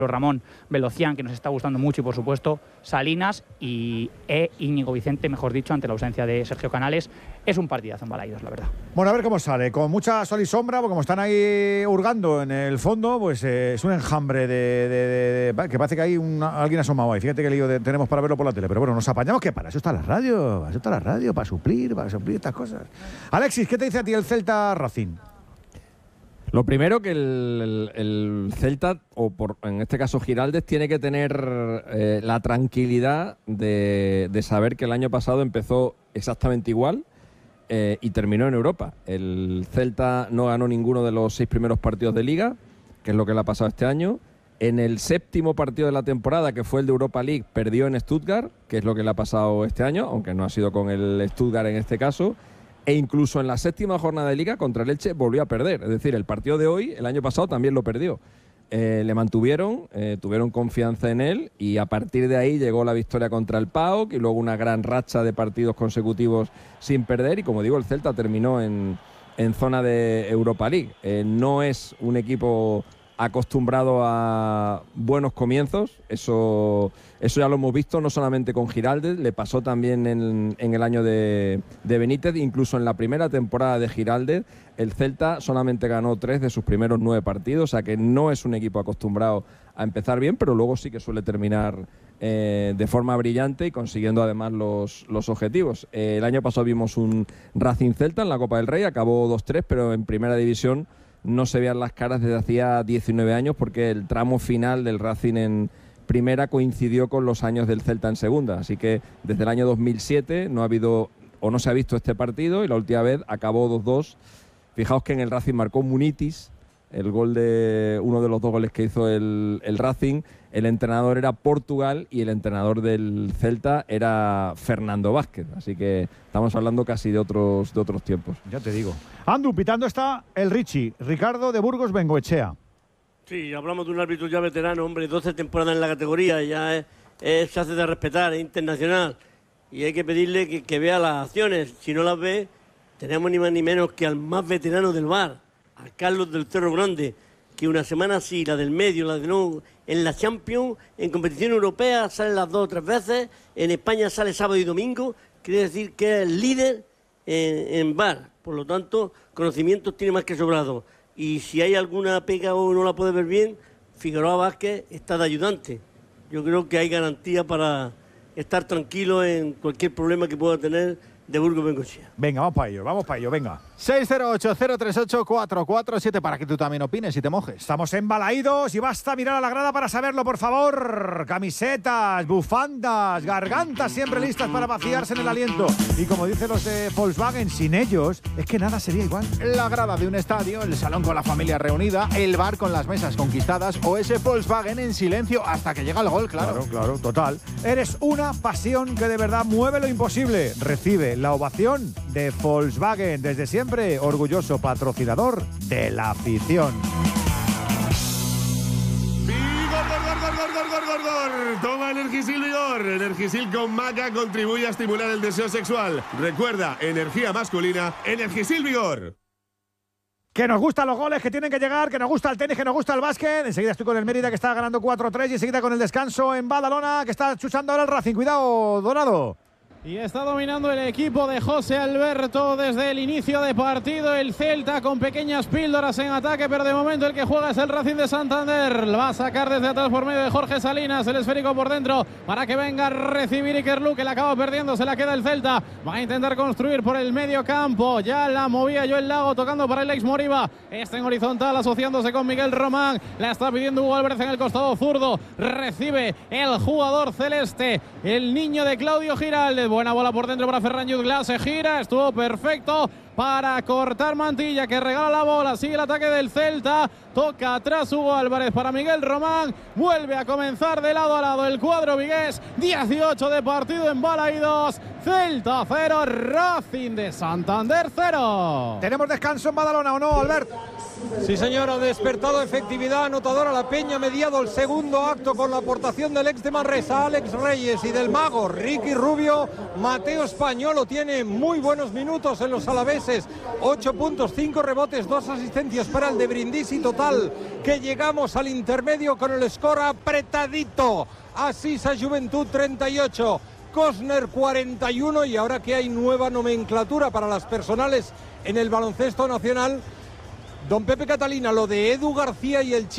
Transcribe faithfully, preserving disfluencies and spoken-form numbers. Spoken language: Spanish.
Ramón Velocián, que nos está gustando mucho, y por supuesto Salinas y e Íñigo Vicente, mejor dicho, ante la ausencia de Sergio Canales. Es un partidazo en Balaidos, la verdad. Bueno, a ver cómo sale, con mucha sol y sombra, porque como están ahí hurgando en el fondo, pues eh, es un enjambre de, de, de, de que parece que hay una, alguien asomado ahí. Fíjate qué lío de, tenemos para verlo por la tele, pero bueno, nos apañamos, que para eso está la radio, para eso está la radio, para suplir, para suplir estas cosas. Alexis, ¿qué te dice a ti el Celta Racing? Lo primero que el, el, el Celta, o por, en este caso Giraldez, tiene que tener eh, la tranquilidad de, de saber que el año pasado empezó exactamente igual eh, y terminó en Europa. El Celta no ganó ninguno de los seis primeros partidos de Liga, que es lo que le ha pasado este año. En el séptimo partido de la temporada, que fue el de Europa League, perdió en Stuttgart, que es lo que le ha pasado este año, aunque no ha sido con el Stuttgart en este caso. E incluso en la séptima jornada de Liga contra el Elche volvió a perder. Es decir, el partido de hoy, el año pasado, también lo perdió. Eh, le mantuvieron, eh, tuvieron confianza en él y a partir de ahí llegó la victoria contra el P A O K y luego una gran racha de partidos consecutivos sin perder. Y como digo, el Celta terminó en, en zona de Europa League. Eh, no es un equipo acostumbrado a buenos comienzos, eso, eso ya lo hemos visto, no solamente con Giraldez, le pasó también en, en el año de, de Benítez, incluso en la primera temporada de Giraldez, el Celta solamente ganó tres de sus primeros nueve partidos, o sea que no es un equipo acostumbrado a empezar bien, pero luego sí que suele terminar eh, de forma brillante y consiguiendo además los, los objetivos. Eh, el año pasado vimos un Racing Celta en la Copa del Rey, acabó dos tres, pero en primera división no se veían las caras desde hacía diecinueve años porque el tramo final del Racing en primera coincidió con los años del Celta en segunda. Así que desde el año dos mil siete no ha habido o no se ha visto este partido y la última vez acabó dos dos. Fijaos que en el Racing marcó Munitis, el gol de uno de los dos goles que hizo el, el Racing. El entrenador era Portugal y el entrenador del Celta era Fernando Vázquez. Así que estamos hablando casi de otros, de otros tiempos. Ya te digo. Andu, pitando está el Richie, Ricardo de Burgos Bengoechea. Sí, hablamos de un árbitro ya veterano, hombre, doce temporadas en la categoría, ya es, es, se hace de respetar, es internacional. Y hay que pedirle que, que vea las acciones. Si no las ve, tenemos ni más ni menos que al más veterano del V A R, a Carlos del Cerro Grande, que una semana sí, la del medio, la de no, en la Champions, en competición europea, sale las dos o tres veces, en España sale sábado y domingo, quiere decir que es líder en, en V A R, por lo tanto, conocimientos tiene más que sobrado. Y si hay alguna pega o no la puede ver bien, Figueroa Vázquez está de ayudante. Yo creo que hay garantía para estar tranquilo en cualquier problema que pueda tener de Burgos Bengoechea. Venga, vamos para ello, vamos para ello, venga. seis cero ocho, cero tres ocho, cuatro cuatro siete para que tú también opines y te mojes. Estamos en Balaídos y basta mirar a la grada para saberlo, por favor. Camisetas, bufandas, gargantas siempre listas para vaciarse en el aliento. Y como dicen los de Volkswagen, sin ellos es que nada sería igual. La grada de un estadio, el salón con la familia reunida, el bar con las mesas conquistadas o ese Volkswagen en silencio hasta que llega el gol, claro. Claro, claro, total. Eres una pasión que de verdad mueve lo imposible. Recibe la ovación de Volkswagen, desde siempre orgulloso patrocinador de la afición. ¡Vigor, gor, gor, gor, gor, gor, gor, gor! Toma Energisil Vigor. Energisil con maca contribuye a estimular el deseo sexual. Recuerda, energía masculina, Energisil Vigor. Que nos gustan los goles que tienen que llegar, que nos gusta el tenis, que nos gusta el básquet. Enseguida estoy con el Mérida, que está ganando cuatro tres, y enseguida con el descanso en Badalona, que está chuchando ahora el Racing. Cuidado, Dorado. Y está dominando el equipo de José Alberto desde el inicio de partido. El Celta con pequeñas píldoras en ataque, pero de momento el que juega es el Racing de Santander. Va a sacar desde atrás por medio de Jorge Salinas, el esférico por dentro para que venga a recibir Ikerlu, que la acaba perdiendo, se la queda el Celta. Va a intentar construir por el medio campo. Ya la movía Joel Lago tocando para el ex Moriba. Está en horizontal asociándose con Miguel Román. La está pidiendo Hugo Álvarez en el costado zurdo. Recibe el jugador celeste, el niño de Claudio Giraldez. Buena bola por dentro para Ferran Jutgla, se gira, estuvo perfecto para cortar Mantilla, que regala la bola, sigue el ataque del Celta, toca atrás Hugo Álvarez para Miguel Román, vuelve a comenzar de lado a lado el cuadro vigués, dieciocho de partido en Balaídos, Celta cero, Racing de Santander cero. ¿Tenemos descanso en Badalona o no, Albert? Sí, señor, ha despertado efectividad anotadora la Peña, mediado el segundo acto con la aportación del ex de Manresa, Alex Reyes, y del mago Ricky Rubio. Mateo Españolo tiene muy buenos minutos en los alaveses. vigueses. ocho puntos, cinco rebotes, dos asistencias para el de Brindisi. Total, que llegamos al intermedio con el score apretadito. Asisa Juventud treinta y ocho, Cosner cuarenta y uno, y ahora que hay nueva nomenclatura para las personales en el baloncesto nacional, don Pepe Catalina, lo de Edu García y el Chico